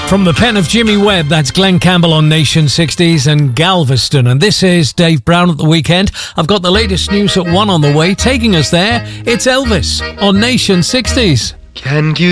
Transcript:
From the pen of Jimmy Webb, that's Glenn Campbell on Nation 60s and Galveston. And this is Dave Brown at the weekend. I've got the latest news at 1 on the way. Taking us there, it's Elvis on Nation 60s. Can you